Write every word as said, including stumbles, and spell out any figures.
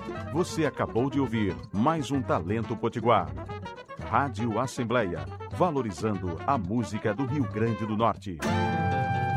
Você acabou de ouvir mais um Talento Potiguar. Rádio Assembleia, valorizando a música do Rio Grande do Norte.